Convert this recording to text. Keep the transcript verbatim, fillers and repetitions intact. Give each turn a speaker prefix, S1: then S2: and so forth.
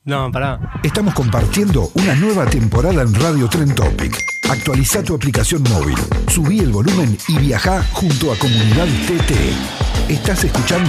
S1: No, pará.
S2: Estamos compartiendo una nueva temporada en Radio Trend Topic. Actualiza tu aplicación móvil, subí el volumen y viajá junto a Comunidad T T. Estás escuchando